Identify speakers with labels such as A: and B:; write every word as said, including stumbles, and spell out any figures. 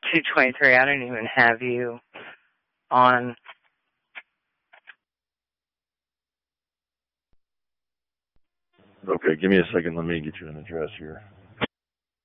A: two twenty-three, I don't even have you on.
B: Okay, give me a second. Let me get you an address here.